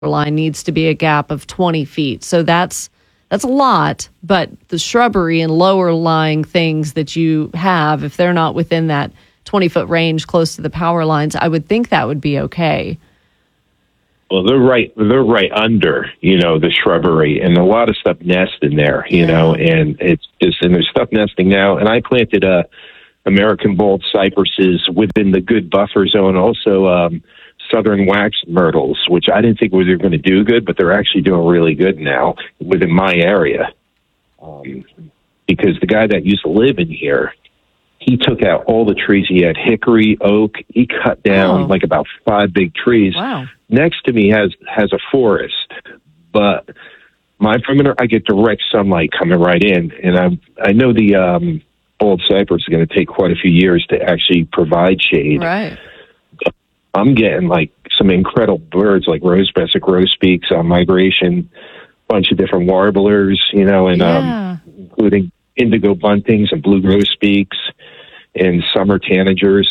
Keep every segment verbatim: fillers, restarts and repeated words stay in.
line needs to be a gap of twenty feet. So that's that's a lot, but the shrubbery and lower lying things that you have, if they're not within that twenty-foot range close to the power lines, I would think that would be okay. Well, they're right. They're right under, you know, the shrubbery, and a lot of stuff nests in there, you yeah. know, and it's just and there's stuff nesting now. And I planted uh, American bald cypresses within the good buffer zone. Also, um, southern wax myrtles, which I didn't think were going to do good, but they're actually doing really good now within my area. Um, because the guy that used to live in here, he took out all the trees. He had hickory, oak. He cut down oh. like about five big trees. Wow. Next to me has has a forest, but my perimeter, I get direct sunlight coming right in, and I I know the um, bald cypress is going to take quite a few years to actually provide shade. Right. I'm getting like some incredible birds like rosebreast, grosbeaks on migration, bunch of different warblers, you know, and yeah. um, including indigo buntings and blue grosbeaks and summer tanagers.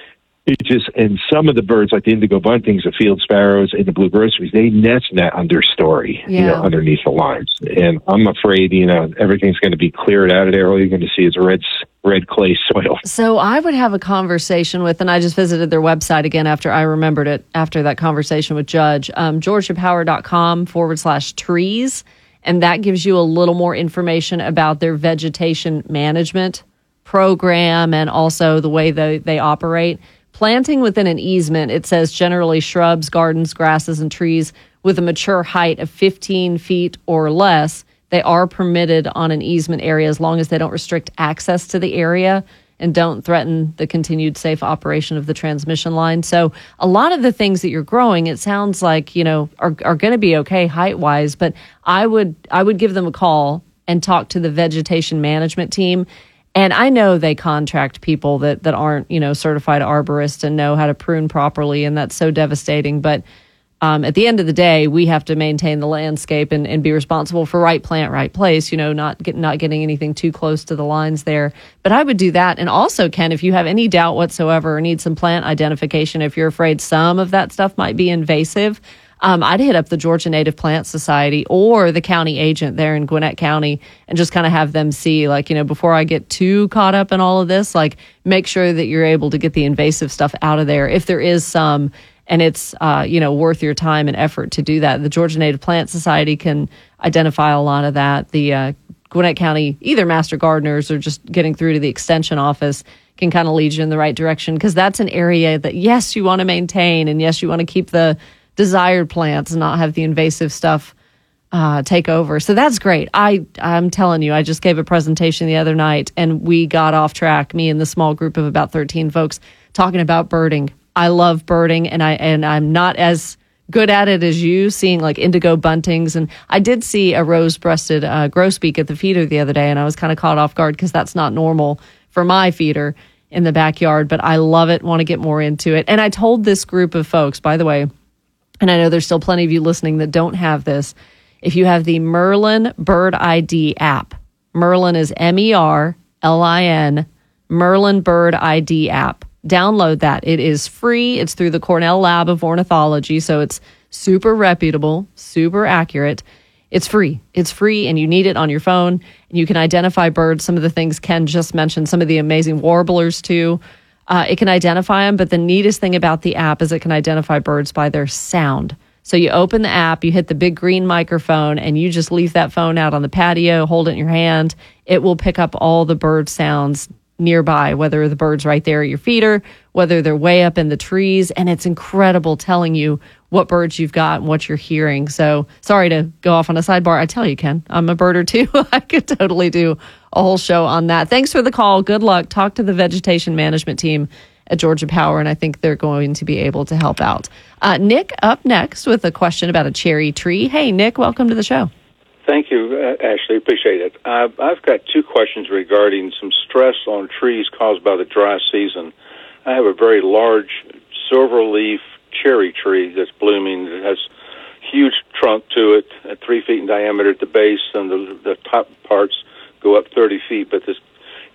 It just and some of the birds like the indigo buntings, the field sparrows, and the blue grosbeaks, they nest in that understory, yeah. you know, underneath the lines. And I'm afraid, you know, everything's going to be cleared out of there. All you're going to see is red red clay soil. So I would have a conversation with, and I just visited their website again after I remembered it after that conversation with Judge, um, georgiapower.com forward slash trees. And that gives you a little more information about their vegetation management program and also the way they, they operate. Planting within an easement, it says generally shrubs, gardens, grasses, and trees with a mature height of fifteen feet or less. They are permitted on an easement area as long as they don't restrict access to the area and don't threaten the continued safe operation of the transmission line. So a lot of the things that you're growing, it sounds like, you know, are, are going to be okay height-wise, but I would I would give them a call and talk to the vegetation management team. And I know they contract people that, that aren't, you know, certified arborists and know how to prune properly, and that's so devastating. But um, at the end of the day, we have to maintain the landscape and, and be responsible for right plant, right place, you know, not get, not getting anything too close to the lines there. But I would do that. And also, Ken, if you have any doubt whatsoever or need some plant identification, if you're afraid some of that stuff might be invasive, Um, I'd hit up the Georgia Native Plant Society or the county agent there in Gwinnett County and just kind of have them see, like, you know, before I get too caught up in all of this, like, make sure that you're able to get the invasive stuff out of there if there is some, and it's, uh, you know, worth your time and effort to do that. The Georgia Native Plant Society can identify a lot of that. The uh, Gwinnett County, either master gardeners or just getting through to the extension office, can kind of lead you in the right direction, because that's an area that, yes, you want to maintain, and yes, you want to keep the desired plants and not have the invasive stuff uh, take over. So that's great. I, I'm telling you, I just gave a presentation the other night and we got off track, me and the small group of about thirteen folks, talking about birding. I love birding, and, I, and I'm not as good at it as you, seeing like indigo buntings. And I did see a rose-breasted uh, grosbeak at the feeder the other day, and I was kind of caught off guard because that's not normal for my feeder in the backyard. But I love it, want to get more into it. And I told this group of folks, by the way, and I know there's still plenty of you listening that don't have this, if you have the Merlin Bird I D app, Merlin is M E R L I N, Merlin Bird I D app, download that. It is free. It's through the Cornell Lab of Ornithology, so it's super reputable, super accurate. It's free. It's free, and you need it on your phone, and you can identify birds. Some of the things Ken just mentioned, some of the amazing warblers too. Uh, it can identify them, but the neatest thing about the app is it can identify birds by their sound. So you open the app, you hit the big green microphone, and you just leave that phone out on the patio, hold it in your hand. It will pick up all the bird sounds nearby, whether the bird's right there at your feeder, whether they're way up in the trees, and it's incredible telling you what birds you've got and what you're hearing. So sorry to go off on a sidebar. I tell you, Ken, I'm a birder too. I could totally do a whole show on that. Thanks for the call. Good luck. Talk to the vegetation management team at Georgia Power, and I think they're going to be able to help out. Uh, Nick up next with a question about a cherry tree. Hey, Nick, welcome to the show. Thank you, uh, Ashley. Appreciate it. Uh, I've got two questions regarding some stress on trees caused by the dry season. I have a very large silver-leaf cherry tree that's blooming. It has huge trunk to it, at three feet in diameter at the base, and the, the top parts go up thirty feet. But this,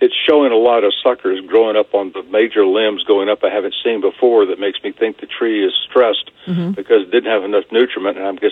it's showing a lot of suckers growing up on the major limbs going up I haven't seen before. That makes me think the tree is stressed mm-hmm. because it didn't have enough nutriment, and I'm guessing